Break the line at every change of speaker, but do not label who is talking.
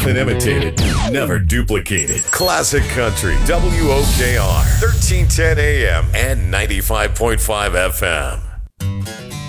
Often imitated, never duplicated. Classic Country, WOKR, 1310 AM and 95.5 FM.